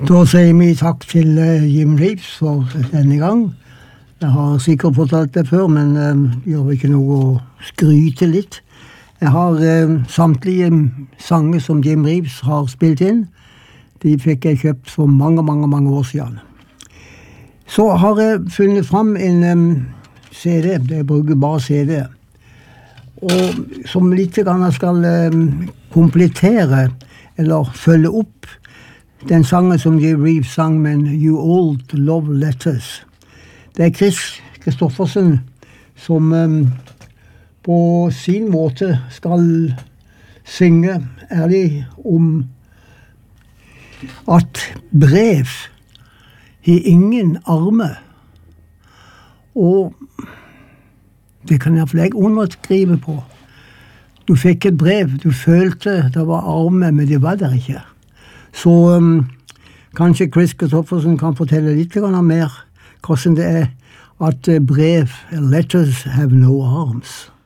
Da sier vi takk til Jim Reeves for denne gang. Jeg har sikkert fortalt det før, men det gjør ikke noe å skryte litt. Jeg har samtlige sanger som Jim Reeves har spilt inn. De fikk jeg kjøpt for mange år siden. Så har jeg funnet fram en CD, jeg bruker bare CD, og som litt grann skal komplettere eller følge opp den sangen som Jim Reeves sang med You Old Love Letters. Det er Chris Kristoffersen som på sin måte skal synge ærlig om at brev har ingen arme. Og det kan jeg for deg underskrive på. Du fikk et brev, du følte det var arme, men det var der ikke. Så kanskje Chris Kristoffersen kan fortelle litt mer hvordan det er at brev, letters have no arms.